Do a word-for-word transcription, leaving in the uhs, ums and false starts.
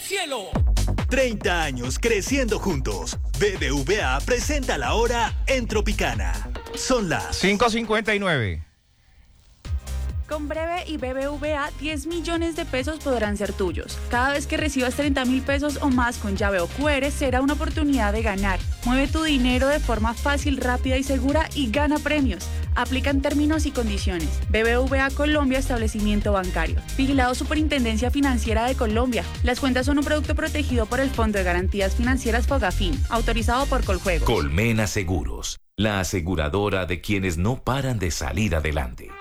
cielo. treinta años creciendo juntos. B B V A presenta la hora en Tropicana. Son las cinco cincuenta y nueve. Con Breve y B B V A, diez millones de pesos podrán ser tuyos. Cada vez que recibas treinta mil pesos o más con llave o Q R, será una oportunidad de ganar. Mueve tu dinero de forma fácil, rápida y segura y gana premios. Aplican términos y condiciones. B B V A Colombia, establecimiento bancario. Vigilado Superintendencia Financiera de Colombia. Las cuentas son un producto protegido por el Fondo de Garantías Financieras Fogafín, autorizado por Coljuegos. Colmena Seguros, la aseguradora de quienes no paran de salir adelante.